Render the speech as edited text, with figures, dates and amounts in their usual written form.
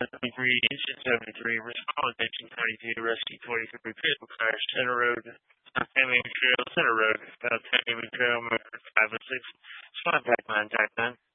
engine 73, respond, engine 22, rescue 23, vehicle crash, center road, South Tammany Trail, center road, South Tammany Trail, Medford 506, spot back 9, type 9.